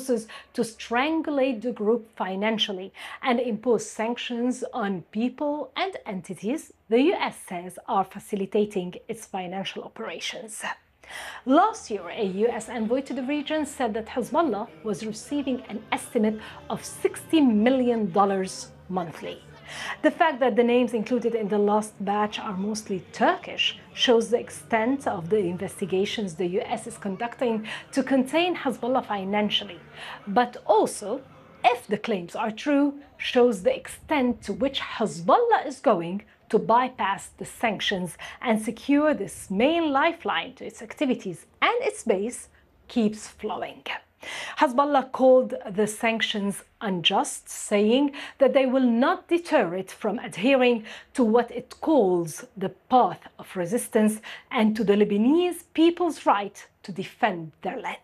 forces to strangulate the group financially and impose sanctions on people and entities the US says are facilitating its financial operations. Last year, a US envoy to the region said that Hezbollah was receiving an estimate of $60 million monthly. The fact that the names included in the last batch are mostly Turkish shows the extent of the investigations the US is conducting to contain Hezbollah financially, but also, if the claims are true, shows the extent to which Hezbollah is going to bypass the sanctions and secure this main lifeline to its activities, and its base keeps flowing. Hezbollah called the sanctions unjust, saying that they will not deter it from adhering to what it calls the path of resistance and to the Lebanese people's right to defend their land.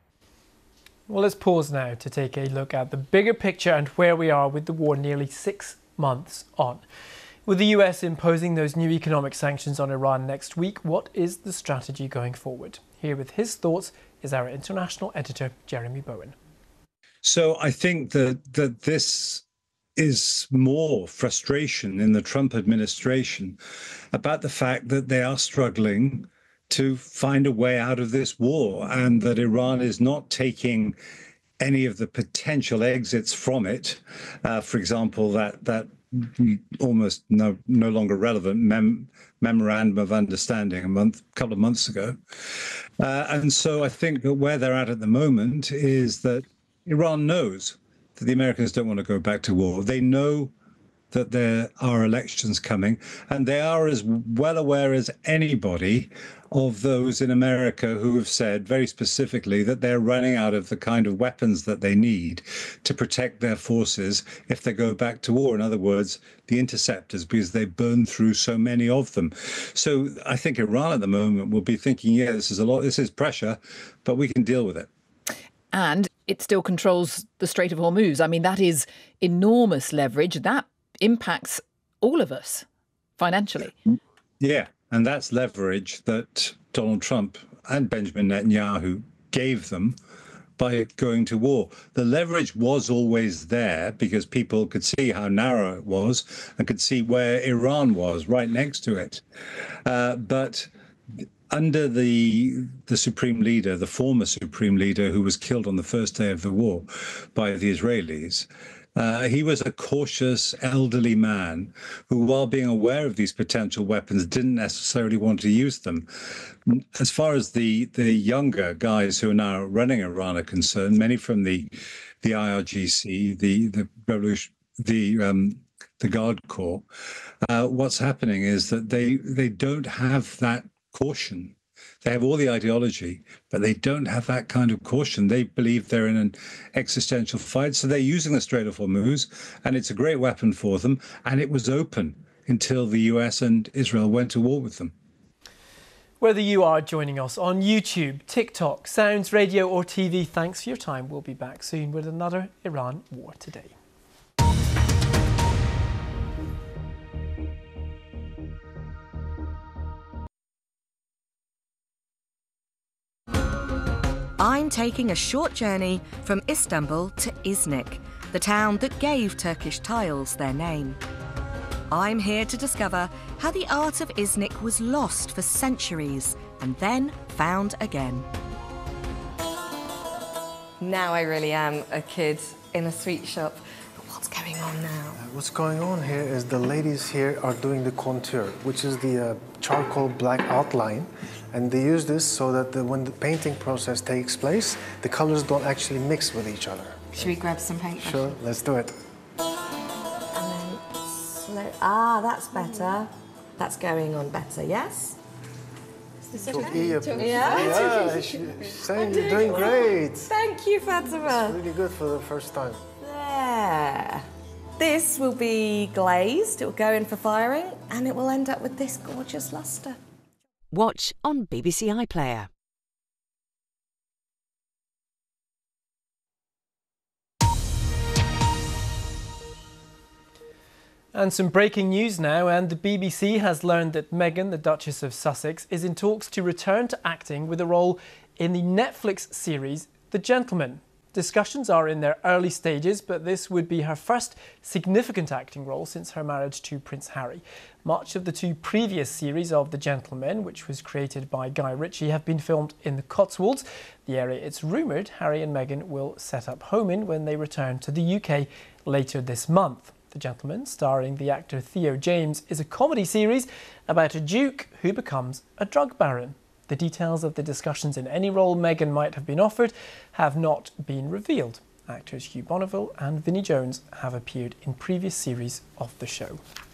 Well, let's pause now to take a look at the bigger picture and where we are with the war nearly 6 months on. With the US imposing those new economic sanctions on Iran next week, what is the strategy going forward? Here with his thoughts is our international editor, Jeremy Bowen. So I think that this is more frustration in the Trump administration about the fact that they are struggling to find a way out of this war, and that Iran is not taking any of the potential exits from it. For example, that almost no longer relevant memorandum of understanding a couple of months ago. And so I think that where they're at the moment is that Iran knows that the Americans don't want to go back to war. They know that there are elections coming, and they are as well aware as anybody of those in America who have said very specifically that they're running out of the kind of weapons that they need to protect their forces if they go back to war. In other words, the interceptors, because they burn through so many of them. So I think Iran at the moment will be thinking, yeah, this is a lot, this is pressure, but we can deal with it. And it still controls the Strait of Hormuz. I mean, that is enormous leverage. That impacts all of us financially. Yeah, and that's leverage that Donald Trump and Benjamin Netanyahu gave them by going to war. The leverage was always there because people could see how narrow it was and could see where Iran was right next to it. But under the supreme leader, the former supreme leader who was killed on the first day of the war by the Israelis, he was a cautious, elderly man who, while being aware of these potential weapons, didn't necessarily want to use them. As far as the younger guys who are now running Iran are concerned, many from the IRGC, the Guard Corps, what's happening is that they don't have that caution. They have all the ideology, but they don't have that kind of caution. They believe they're in an existential fight, so they're using the Strait of Hormuz, and it's a great weapon for them, and it was open until the US and Israel went to war with them. Whether you are joining us on YouTube, TikTok, Sounds, Radio or TV, thanks for your time. We'll be back soon with another Iran War Today. I'm taking a short journey from Istanbul to Iznik, the town that gave Turkish tiles their name. I'm here to discover how the art of Iznik was lost for centuries and then found again. Now I really am a kid in a sweet shop. But what's going on now? What's going on here is the ladies here are doing the contour, which is the charcoal black outline. And they use this so that when the painting process takes place, the colors don't actually mix with each other. Should we grab some paint? Sure, let's do it. And then that's better. That's going on better, yes? Yeah, she's saying you're doing great. Thank you, Fatima. It's really good for the first time. There. This will be glazed, it will go in for firing, and it will end up with this gorgeous lustre. Watch on BBC iPlayer. And some breaking news now, and the BBC has learned that Meghan, the Duchess of Sussex, is in talks to return to acting with a role in the Netflix series The Gentleman. Discussions are in their early stages, but this would be her first significant acting role since her marriage to Prince Harry. Much of the two previous series of The Gentlemen, which was created by Guy Ritchie, have been filmed in the Cotswolds, the area it's rumoured Harry and Meghan will set up home in when they return to the UK later this month. The Gentlemen, starring the actor Theo James, is a comedy series about a duke who becomes a drug baron. The details of the discussions in any role Meghan might have been offered have not been revealed. Actors Hugh Bonneville and Vinnie Jones have appeared in previous series of the show.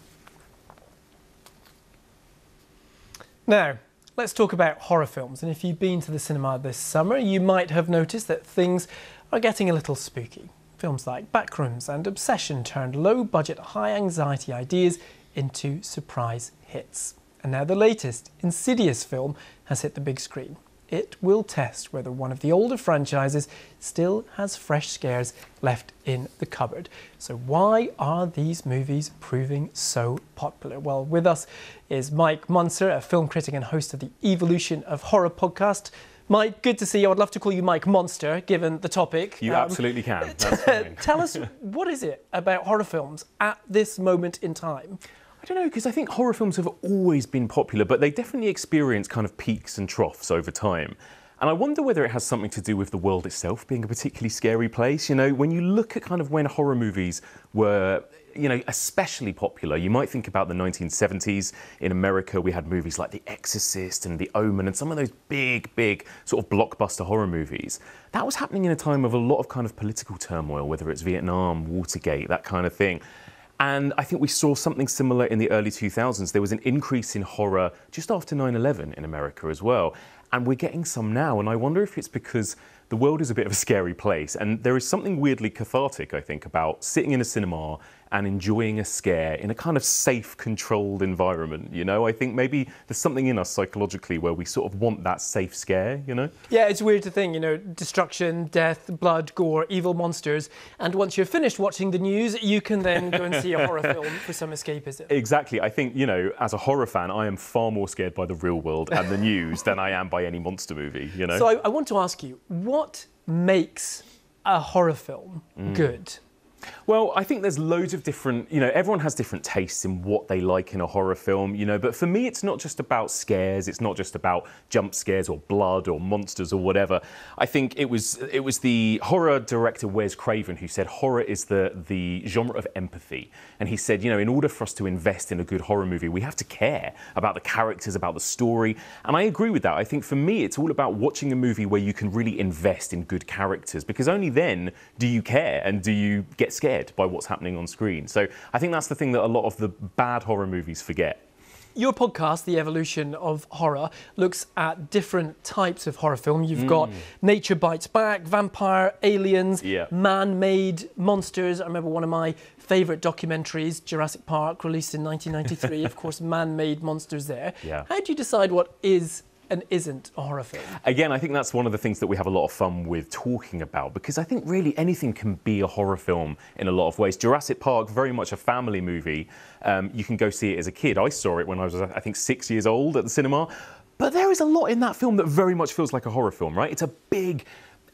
Now, let's talk about horror films. And if you've been to the cinema this summer, you might have noticed that things are getting a little spooky. Films like Backrooms and Obsession turned low-budget, high-anxiety ideas into surprise hits. And now the latest, Insidious film, has hit the big screen. It will test whether one of the older franchises still has fresh scares left in the cupboard. So why are these movies proving so popular? Well, with us is Mike Munster, a film critic and host of the Evolution of Horror podcast. Mike, good to see you. I'd love to call you Mike Monster, given the topic. You absolutely can. Tell us, what is it about horror films at this moment in time? I don't know, because I think horror films have always been popular, but they definitely experience kind of peaks and troughs over time. And I wonder whether it has something to do with the world itself being a particularly scary place. You know, when you look at kind of when horror movies were, you know, especially popular, you might think about the 1970s. In America, we had movies like The Exorcist and The Omen and some of those big sort of blockbuster horror movies. That was happening in a time of a lot of kind of political turmoil, whether it's Vietnam, Watergate, that kind of thing. And I think we saw something similar in the early 2000s. There was an increase in horror just after 9/11 in America as well. And we're getting some now. And I wonder if it's because the world is a bit of a scary place. And there is something weirdly cathartic, I think, about sitting in a cinema and enjoying a scare in a kind of safe, controlled environment, you know? I think maybe there's something in us psychologically where we sort of want that safe scare, you know? Yeah, it's weird to think, you know, destruction, death, blood, gore, evil monsters, and once you're finished watching the news, you can then go and see a horror film for some escapism. Exactly. I think, you know, as a horror fan, I am far more scared by the real world and the news than I am by any monster movie, you know? So I want to ask you, what makes a horror film good? Well, I think there's loads of different, you know, everyone has different tastes in what they like in a horror film, you know, but for me, it's not just about scares. It's not just about jump scares or blood or monsters or whatever. I think it was the horror director Wes Craven who said horror is the genre of empathy. And he said, you know, in order for us to invest in a good horror movie, we have to care about the characters, about the story. And I agree with that. I think for me, it's all about watching a movie where you can really invest in good characters, because only then do you care and do you get scared by what's happening on screen. So I think that's the thing that a lot of the bad horror movies forget. Your podcast, The Evolution of Horror, looks at different types of horror film. You've got Nature Bites Back, vampire, aliens, man-made monsters. I remember one of my favourite documentaries, Jurassic Park, released in 1993. Of course, man-made monsters there. Yeah. How do you decide what is and isn't a horror film? Again, I think that's one of the things that we have a lot of fun with talking about, because I think really anything can be a horror film in a lot of ways. Jurassic Park, very much a family movie. You can go see it as a kid. I saw it when I was, I think, 6 years old at the cinema. But there is a lot in that film that very much feels like a horror film, right? It's a big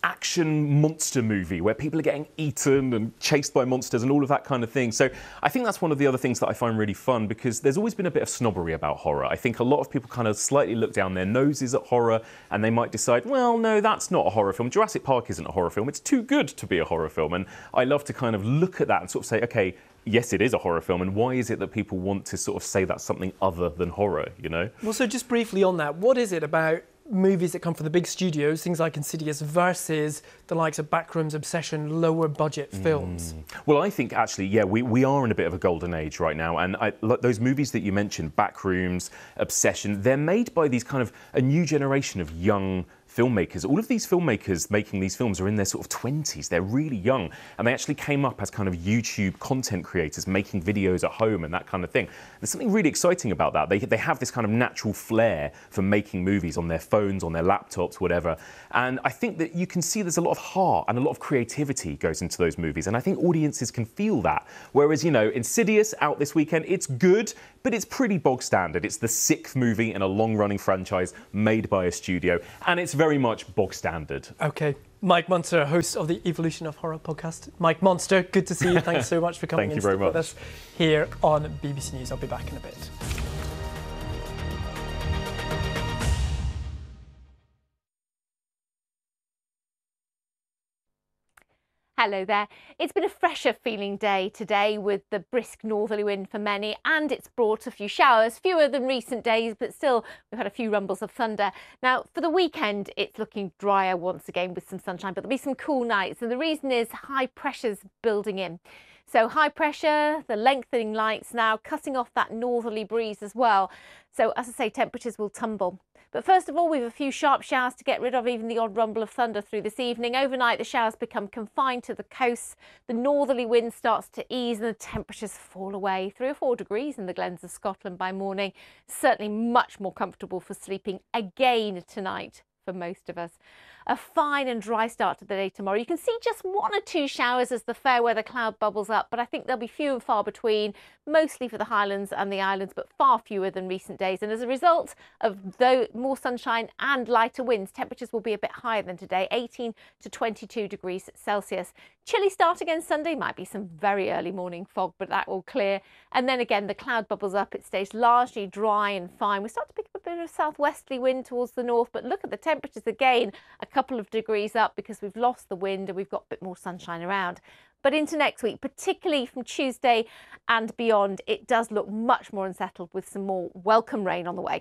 action monster movie where people are getting eaten and chased by monsters and all of that kind of thing. So I think that's one of the other things that I find really fun, because there's always been a bit of snobbery about horror. I think a lot of people kind of slightly look down their noses at horror and they might decide, well, no, that's not a horror film. Jurassic Park isn't a horror film. It's too good to be a horror film. And I love to kind of look at that and sort of say, okay, yes, it is a horror film, and why is it that people want to sort of say that's something other than horror, you know? Well, so just briefly on that, what is it about movies that come from the big studios, things like Insidious, versus the likes of Backrooms, Obsession, lower budget films? Well, I think actually, yeah, we are in a bit of a golden age right now. And those movies that you mentioned, Backrooms, Obsession, they're made by these kind of a new generation of young filmmakers. All of these filmmakers making these films are in their sort of 20s. They're really young, and they actually came up as kind of YouTube content creators, making videos at home and that kind of thing. There's something really exciting about that. They have this kind of natural flair for making movies on their phones, on their laptops, whatever. And I think that you can see there's a lot of heart and a lot of creativity goes into those movies, and I think audiences can feel that. Whereas, you know, Insidious out this weekend, it's good, but it's pretty bog standard. It's the 6th movie in a long-running franchise made by a studio, and it's very very much bog standard. Okay. Mike Monster, host of the Evolution of Horror podcast. Mike Monster, good to see you. Thanks so much for coming Thank you very much. with us here on BBC News. I'll be back in a bit. Hello there. It's been a fresher feeling day today with the brisk northerly wind for many, and it's brought a few showers, fewer than recent days, but still we've had a few rumbles of thunder. Now for the weekend it's looking drier once again with some sunshine, but there'll be some cool nights, and the reason is high pressure's building in. So high pressure, the lengthening lights now cutting off that northerly breeze as well. So as I say, temperatures will tumble. But first of all, we have a few sharp showers to get rid of, even the odd rumble of thunder through this evening. Overnight, the showers become confined to the coast. The northerly wind starts to ease and the temperatures fall away. 3 or 4 degrees in the glens of Scotland by morning. Certainly much more comfortable for sleeping again tonight for most of us. A fine and dry start to the day tomorrow. You can see just 1 or 2 showers as the fair weather cloud bubbles up, but I think there'll be few and far between, mostly for the Highlands and the islands, but far fewer than recent days. And as a result of more sunshine and lighter winds, temperatures will be a bit higher than today, 18 to 22 degrees Celsius. Chilly start again Sunday, might be some very early morning fog, but that will clear. And then again, the cloud bubbles up, it stays largely dry and fine. We start to pick up a bit of southwesterly wind towards the north, but look at the temperatures again, a couple of degrees up because we've lost the wind and we've got a bit more sunshine around. But into next week, particularly from Tuesday and beyond, it does look much more unsettled with some more welcome rain on the way.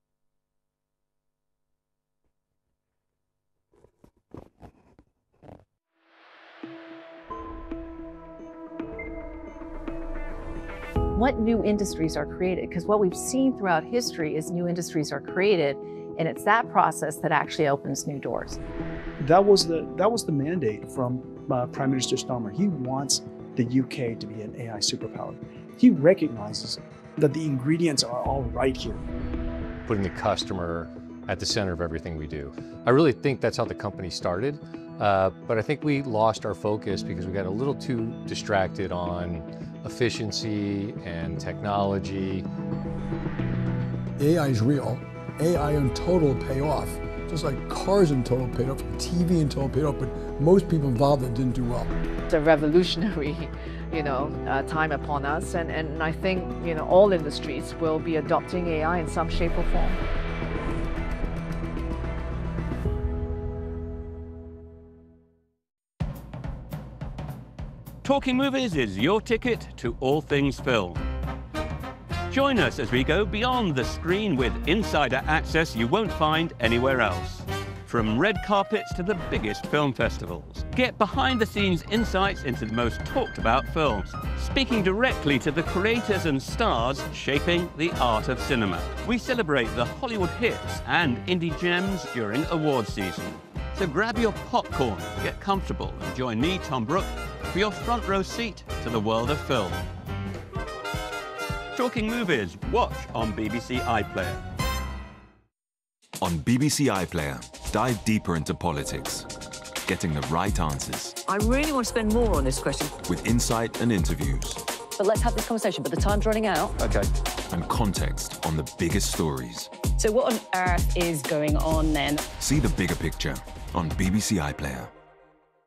What new industries are created? Because what we've seen throughout history is new industries are created, and it's that process that actually opens new doors. That was the mandate from Prime Minister Starmer. He wants the UK to be an AI superpower. He recognizes that the ingredients are all right here. Putting the customer at the center of everything we do. I really think that's how the company started, but I think we lost our focus because we got a little too distracted on efficiency and technology. AI is real. AI in total pay off. Just like cars in total paid off, TV in total paid off, but most people involved that didn't do well. It's a revolutionary, time upon us, and I think, all industries will be adopting AI in some shape or form. Talking Movies is your ticket to all things film. Join us as we go beyond the screen with insider access you won't find anywhere else. From red carpets to the biggest film festivals. Get behind-the-scenes insights into the most talked-about films, speaking directly to the creators and stars shaping the art of cinema. We celebrate the Hollywood hits and indie gems during award season. So grab your popcorn, get comfortable, and join me, Tom Brooke, for your front row seat to the world of film. Talking Movies, watch on BBC iPlayer. On BBC iPlayer, dive deeper into politics, getting the right answers. I really want to spend more on this question. With insight and interviews. But let's have this conversation, but the time's running out. Okay. And context on the biggest stories. So what on earth is going on then? See the bigger picture on BBC iPlayer.